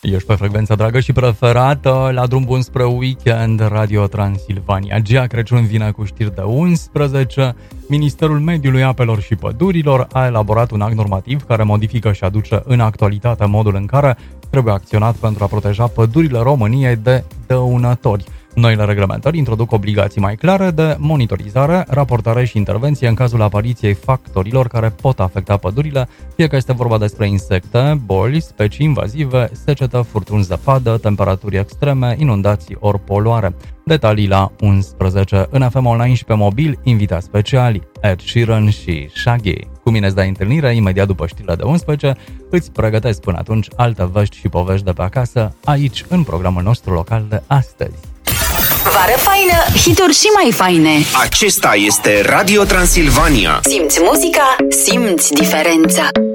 Ești pe frecvența dragă și preferată, la drum bun spre weekend, Radio Transilvania. Gea Crăciun vine cu știri de 11. Ministerul Mediului, Apelor și Pădurilor a elaborat un act normativ care modifică și aduce în actualitate modul în care trebuie acționat pentru a proteja pădurile României de dăunători. Noile reglementări introduc obligații mai clare de monitorizare, raportare și intervenție în cazul apariției factorilor care pot afecta pădurile, fie că este vorba despre insecte, boli, specii invazive, secetă, furtuni, zăpadă, temperaturi extreme, inundații ori poluare. Detalii la 11. În FM Online și pe mobil, invitați speciali Ed Sheeran și Shaggy. Cu mine îți dai întâlnire imediat după știrile de 11. Îți pregătesc până atunci alte vești și povești de pe acasă, aici, în programul nostru local de astăzi. Vară faină, hituri și mai faine. Acesta este Radio Transilvania. Simți muzica, simți diferența.